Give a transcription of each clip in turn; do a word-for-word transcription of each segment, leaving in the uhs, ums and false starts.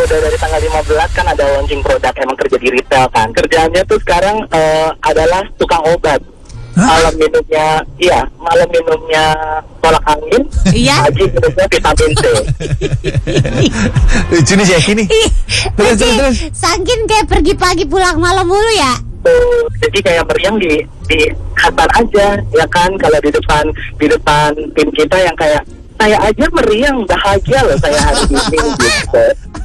udah dari tanggal lima belas kan ada launching produk, emang kerja di retail kan. Kerjaannya tuh sekarang uh, adalah tukang obat. Hah? Malam minumnya, iya, malam minumnya tolak angin, iya. pagi minumnya vitamin C. Lucu nih Jackie nih. Terus, terus, terus. Saking kayak pergi pagi pulang malam mulu ya. Tuh, jadi kayak meriang di di kantor aja, ya kan? Kalau di depan di depan tim kita yang kayak saya aja meriang, bahagia loh saya hari ini gitu.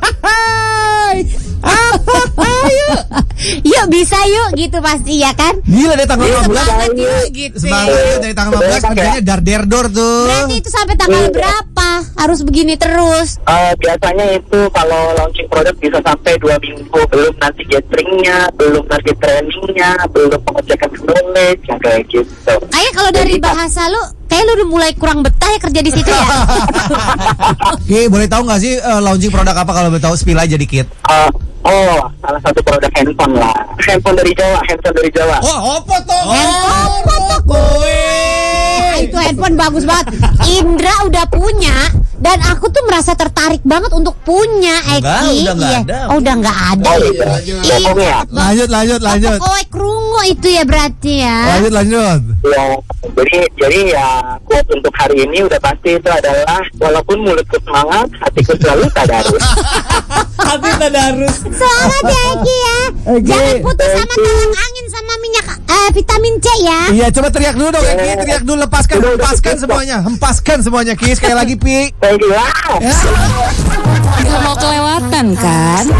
Yuk, yuk bisa yuk gitu pasti ya kan? Gila dari tanggal lima belas semangat yuk gitu. Semangat yuk dari tanggal lima belas kerjanya dar der dor tuh. Berarti itu sampai tanggal berapa? Harus begini terus? Uh, biasanya itu kalau launching produk bisa sampai dua minggu, belum nanti gatheringnya, belum nanti trainingnya, belum pengecekan knowledge, yang kayak gitu. Ayah kalau dari bahasa lu, kayak lu udah mulai kurang betah ya kerja di situ ya? Oke, boleh tahu nggak sih uh, launching produk apa kalau boleh tahu spill aja dikit? Uh, oh, salah satu produk handphone lah. Handphone dari Jawa, handphone dari Jawa. Oh, apa tuh? Handphone apa tuh? Ah, itu handphone bagus banget. Indra udah punya dan aku tuh merasa tertarik banget untuk punya. Enggak, Eki. udah nggak iya. ada. Oh, udah nggak ada. Oh, ya? iya. Iya. Lanjut, lanjut, lanjut. Oh, krungu itu ya berarti ya. Lanjut, lanjut. Ya, jadi jadi ya quote untuk hari ini udah pasti itu adalah walaupun mulutku semangat, hatiku selalu tadarus. Hati tadarus. Semangat ya Eki ya. Oke. Jangan putus sama tolak angin sama minyak eh, vitamin C ya. Iya, coba teriak dulu dong, Ki. Teriak dulu, lepaskan, hempaskan semuanya, hempaskan semuanya, Ki. Sekali lagi, Pi. Thank you lah. Gak mau kelewatan kan?